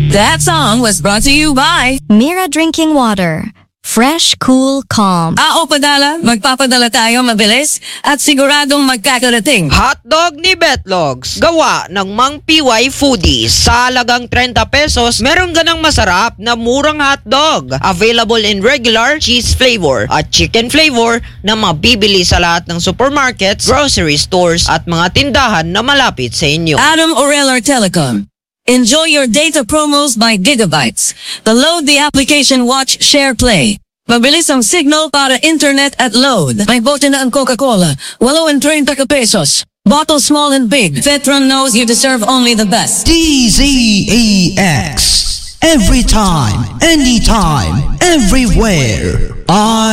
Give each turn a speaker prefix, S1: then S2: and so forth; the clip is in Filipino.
S1: That song was brought to you by
S2: Mira Drinking Water. Fresh, cool, calm.
S1: AO Padala. Magpapadala tayo mabilis at siguradong magkakarating.
S3: Hotdog ni Betlogs, gawa ng Mang PY Foodies. Sa halagang 30 pesos, meron ka ng masarap na murang hotdog. Available in regular, cheese flavor at chicken flavor na mabibili sa lahat ng supermarkets, grocery stores at mga tindahan na malapit sa inyo.
S1: Adam Oreller Telecom. Enjoy your data promos by gigabytes. Load the application Watch Share Play. Mabilis ang signal para internet at load. May bote na ang Coca-Cola. 30 pesos. Bottle small and big. Vetron knows you deserve only the best.
S4: DZEX. Every time, anytime, everywhere.